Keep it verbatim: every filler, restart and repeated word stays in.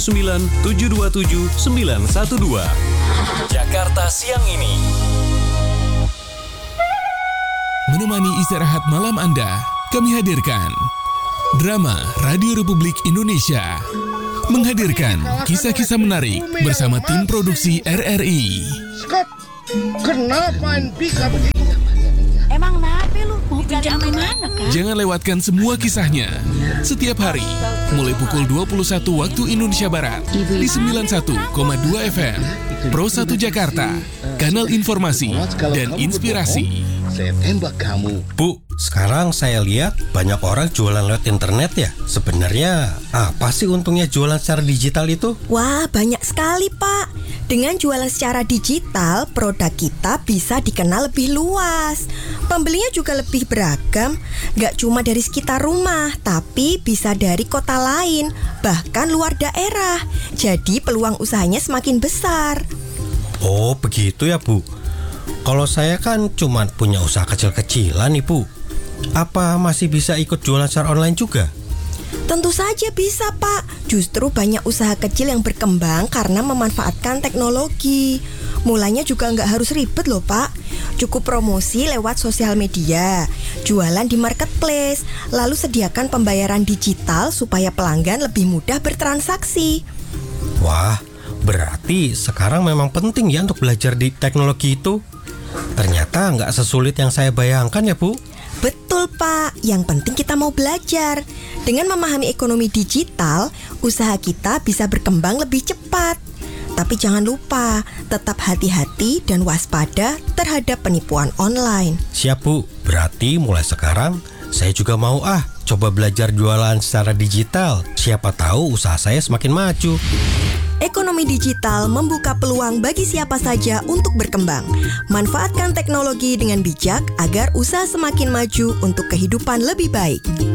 sembilan tujuh dua tujuh sembilan satu dua. Jakarta siang ini. Menemani istirahat malam Anda, kami hadirkan Drama Radio Republik Indonesia menghadirkan kisah-kisah menarik bersama tim produksi R R I. Skop, kenapa Pika begitu? Emang kenapa lu? Mau pinjam ke mana kan? Jangan lewatkan semua kisahnya setiap hari mulai pukul dua puluh satu waktu Indonesia Barat di sembilan puluh satu koma dua F M Pro satu Jakarta, kanal informasi dan inspirasi. Saya tembak kamu. Bu, sekarang saya lihat banyak orang jualan lewat internet ya. Sebenarnya apa sih untungnya jualan secara digital itu? Wah, banyak sekali, Pak. Dengan jualan secara digital, produk kita bisa dikenal lebih luas. Pembelinya juga lebih beragam, gak cuma dari sekitar rumah, tapi bisa dari kota lain, bahkan luar daerah. Jadi peluang usahanya semakin besar. Oh, begitu ya, Bu. Kalau saya kan cuma punya usaha kecil-kecilan nih, Bu. Apa masih bisa ikut jualan secara online juga? Tentu saja bisa, Pak. Justru banyak usaha kecil yang berkembang karena memanfaatkan teknologi. Mulanya juga nggak harus ribet loh, Pak. Cukup promosi lewat sosial media, jualan di marketplace, lalu sediakan pembayaran digital supaya pelanggan lebih mudah bertransaksi. Wah, berarti sekarang memang penting ya untuk belajar di teknologi itu. Ternyata nggak sesulit yang saya bayangkan ya, Bu. Betul, Pak. Yang penting kita mau belajar. Dengan memahami ekonomi digital, usaha kita bisa berkembang lebih cepat. Tapi jangan lupa, tetap hati-hati dan waspada terhadap penipuan online. Siap, Bu. Berarti mulai sekarang saya juga mau ah coba belajar jualan secara digital. Siapa tahu usaha saya semakin maju. Ekonomi digital membuka peluang bagi siapa saja untuk berkembang. Manfaatkan teknologi dengan bijak agar usaha semakin maju untuk kehidupan lebih baik.